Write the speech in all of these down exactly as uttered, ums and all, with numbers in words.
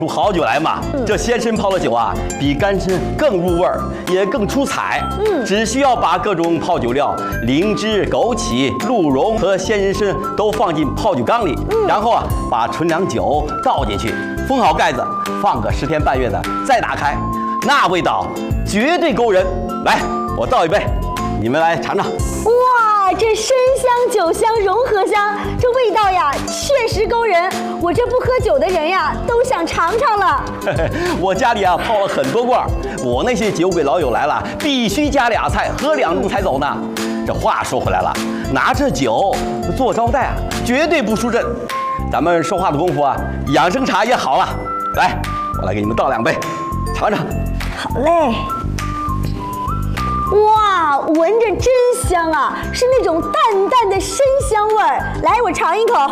出好酒来嘛，嗯、这鲜参泡的酒啊，比干参更入味儿，也更出彩。嗯，只需要把各种泡酒料，灵芝、枸杞、鹿茸和鲜人参都放进泡酒缸里，嗯、然后啊，把纯粮酒倒进去，封好盖子，放个十天半月的，再打开，那味道绝对勾人。来，我倒一杯，你们来尝尝。 哇，这参香、酒香融合香，这味道呀，确实勾人。我这不喝酒的人呀，都想尝尝了。 我家里啊泡了很多罐，我那些酒鬼老友来了，必须加俩菜，喝两盅才走呢。这话说回来了，拿着酒做招待啊，绝对不输阵。咱们说话的功夫啊，养生茶也好了。来，我来给你们倒两杯，尝尝。 好嘞。哇，闻着真香啊，是那种淡淡的参香味儿。来，我尝一口，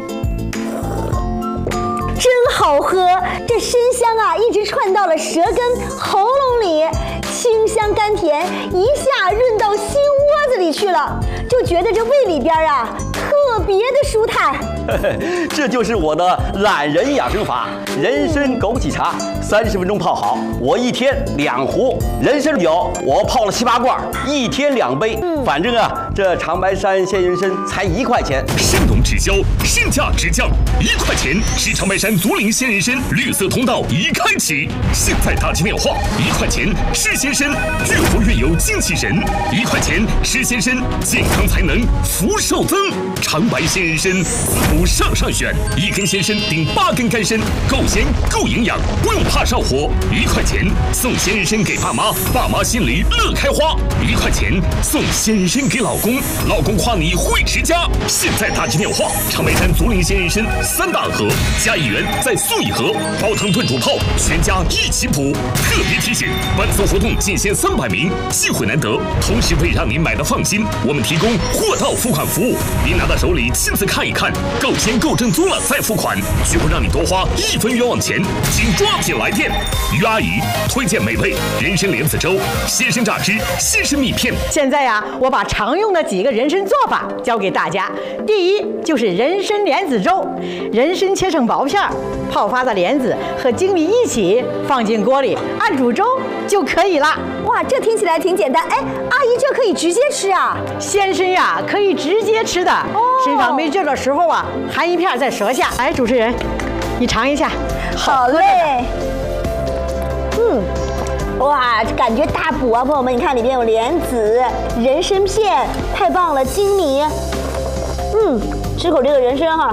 真好喝。这参香啊，一直串到了舌根、喉咙里，清香甘甜，一下润到心窝子里去了，就觉得这胃里边啊，特别的舒坦。 这就是我的懒人养生法，人参枸杞茶，三十分钟泡好。我一天两壶人参酒，我泡了七八罐，一天两杯。嗯、反正啊，这长白山鲜人参才一块钱。 生动滞销，身价直降，一块钱是长白山竹林鲜人参绿色通道已开启。现在打起电话，一块钱吃鲜参，越活越有精气神；一块钱吃鲜参，健康才能福寿增。长白鲜人参，滋补上上选，一根鲜参顶八根干参，够鲜够营养，不用怕上火。一块钱送鲜人参给爸妈，爸妈心里乐开花；一块钱送鲜人参给老公，老公夸你会持家。现在打起电话，长白山竹林鲜人参三大盒加一元再送一盒，煲汤炖煮泡，全家一起补。特别提醒，本次活动仅限三百名，机会难得，同时为让您买的放心，我们提供货到付款服务，您拿到手里亲自看一看，够鲜够正宗了再付款，绝不让你多花一分冤枉钱，请抓紧来电。于阿姨推荐美味人参莲子粥、鲜参榨汁、鲜参蜜片。 现在呀，我把常用的几个人参做法教给大家。第一就是人参莲子粥，人参切成薄片，泡发的莲子和粳米一起放进锅里，按煮粥就可以了。 哇，这听起来挺简单。哎，阿姨，这可以直接吃啊？ 鲜参呀，可以直接吃的。哦，身上没劲的时候啊，含一片在舌下。来，主持人，你尝一下。 好嘞。嗯，哇，感觉大补啊，朋友们，你看里面有莲子、人参片，太棒了，粳米。嗯，吃口这个人参哈。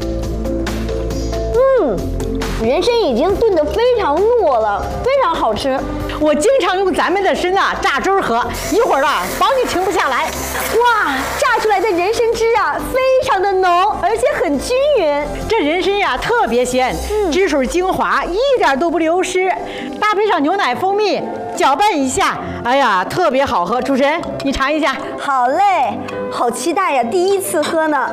嗯，人参已经炖得非常糯了，非常好吃。 我经常用咱们的参啊榨汁喝，一会儿啊保你停不下来。 哇，榨出来的人参汁啊非常的浓，而且很均匀。 这人参呀特别鲜，嗯、汁水精华一点都不流失，搭配上牛奶蜂蜜，搅拌一下，哎呀特别好喝。主持人，你尝一下。 好嘞，好期待呀，第一次喝呢。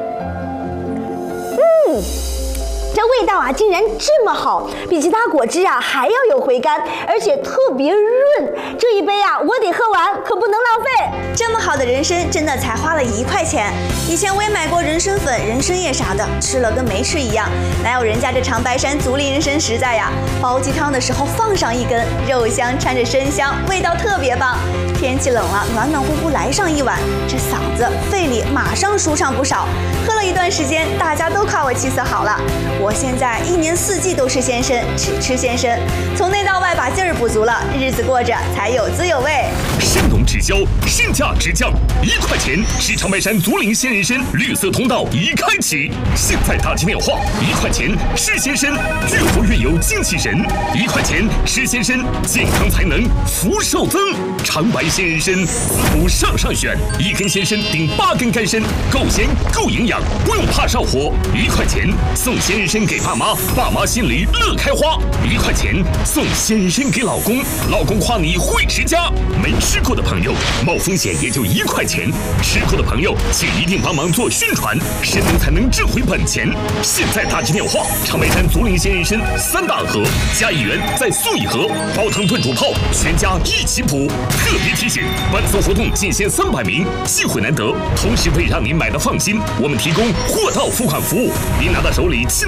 嗯。这味道啊，竟然这么好，比其他果汁啊还要有回甘，而且特别润。这一杯啊，我得喝完，可不能浪费。 这么好的人参，真的才花了一块钱。以前我也买过人参粉、人参叶啥的，吃了跟没吃一样，哪有人家这长白山竹林人参实在呀？煲鸡汤的时候放上一根，肉香掺着参香，味道特别棒。天气冷了，暖暖乎乎来上一碗，这嗓子、肺里马上舒畅不少。喝了一段时间，大家都夸我气色好了。我现在一年四季都是鲜参，只吃鲜参，从内到外把劲儿补足了，日子过着才有滋有味。 生动滞销，身价直降，一块钱是长白山竹林鲜人参绿色通道已开启。现在打起电话，一块钱吃鲜参，越活越有精气神；一块钱吃鲜参，健康才能福寿增。长白鲜人参，滋补上上选，一根鲜参顶八根干参，够鲜够营养，不用怕上火。一块钱送鲜人参给爸妈，爸妈心里乐开花；一块钱送鲜人参给老公，老公夸你会持家。没吃过的朋友，冒风险也就一块钱；吃过的朋友，请一定帮忙做宣传，神能才能挣回本钱。现在打起电话，长白山竹林鲜人参三大盒加一元再送一盒，煲汤炖煮泡，全家一起补。特别提醒，本次活动仅限三百名，机会难得，同时为让您买的放心，我们提供货到付款服务，您拿到手里亲自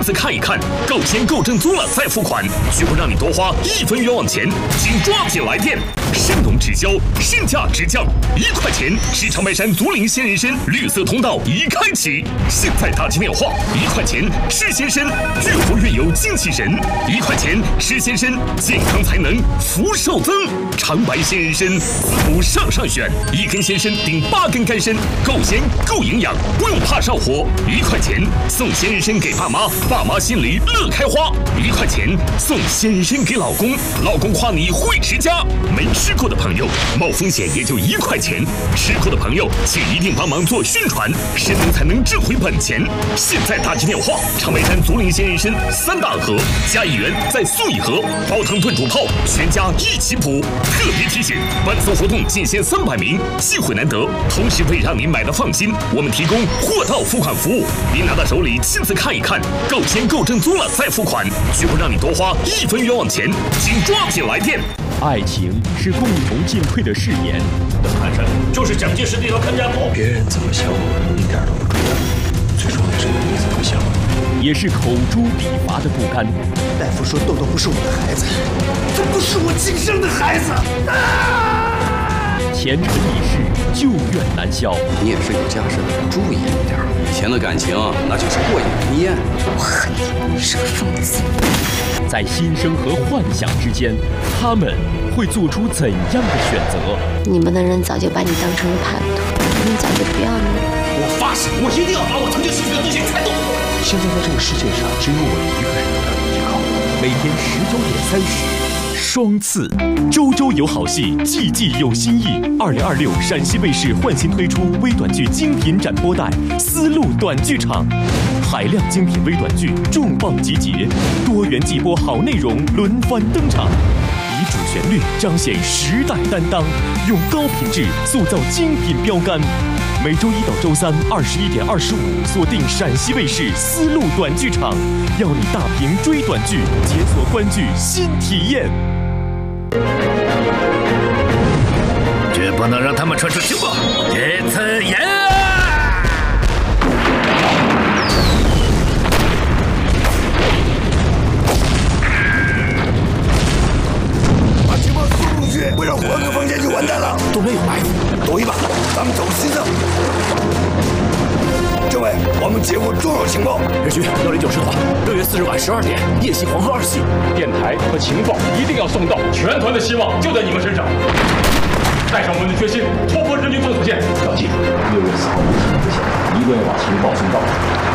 自看一看，够钱够正租了再付款，绝不让你多花一分冤枉钱，请抓紧来电！生动直销，身价直降，一块钱是长白山竹林鲜人参绿色通道已开启，现在打进电话，一块钱吃鲜参，越活越有精气神，一块钱吃鲜参，健康才能福寿增。长白鲜人参，子母上上选，一根鲜参顶八根干参，够鲜够营养，不用怕上火。一块钱送鲜人参给爸妈，爸妈心里乐开花；一块钱送鲜人参给老公，老公夸你会持家。没吃过的朋友，冒风险也就一块钱；吃过的朋友，请一定帮忙做宣传，神农才能挣回本钱。现在打进电话，长白山竹林鲜人参三大盒加一元再送一盒，煲汤炖煮泡，全家一起补。特别提醒，本次活动仅限三百名，机会难得，同时为让您买的放心，我们提供货到付款服务，您拿到手里亲自看一看，够钱够正租了再付款，绝不让你多花一分冤枉钱，请抓紧来电。 爱情是共同进退的誓言， 邓汉山就是蒋介石那条看家狗， 别人怎么想我一点都不重要，最重要的是你怎么想我。 也是口诛笔伐的不甘。 大夫说豆豆不是我的孩子，这不是我亲生的孩子。啊！ 前尘已逝，旧怨难消。 你也是有家室的，注意一点。以前的感情那就是过眼云烟。 我恨你是个疯子。 在心声和幻想之间，他们会做出怎样的选择？ 你们的人早就把你当成了叛徒，你早就不要你了。 我发誓，我一定要把我曾经失去的东西全都。 现在在这个世界上，只有我一个人得到依靠。 每天十九点三十，双刺，周周有好戏，季季有新意。二零二六陕西卫视焕新推出微短剧精品展播带《丝路短剧场》，海量精品微短剧重磅集结，多元季播好内容轮番登场。以主旋律彰显时代担当，用高品质塑造精品标杆。每周一到周三二十一点二十五，锁定陕西卫视丝路短剧场，要你大屏追短剧，解锁观剧新体验。 绝不能让他们传出情报，这次严啊！ 把情报送出去，不然换个房间就完蛋了。 都没有埋伏， 赌一把，咱们走西侧。政委，我们接获重要情报， 日军幺零九师团六月四日晚十二点夜袭黄河二系， 电台和情报一定要送到，全团的希望就在你们身上。带上我们的决心，突破日军封锁线。 要记住，六月四号的情况之前，一定要把情报送到。